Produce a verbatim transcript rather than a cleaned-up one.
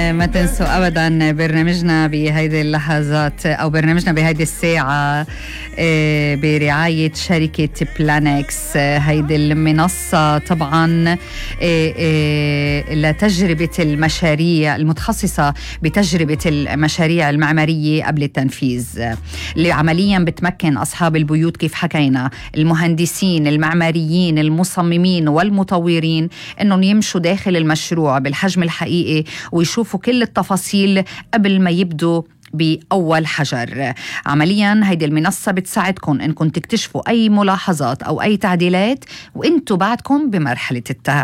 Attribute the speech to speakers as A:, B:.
A: ما تنسوا أبدا برنامجنا بهيدي اللحظات أو برنامجنا بهيدي الساعة برعاية شركة بلانكس. هيدي المنصة طبعا لتجربة المشاريع المتخصصة بتجربة المشاريع المعمارية قبل التنفيذ، اللي عمليا بتمكن أصحاب البيوت كيف حكينا، المهندسين المعماريين المصممين والمطورين، إنهم يمشوا داخل المشروع بالحجم الحقيقي ويشوفوا كل التفاصيل قبل ما يبدوا بأول حجر. عمليا هيدي المنصة بتساعدكم إنكم تكتشفوا أي ملاحظات أو أي تعديلات وإنتوا بعدكم بمرحلة التع...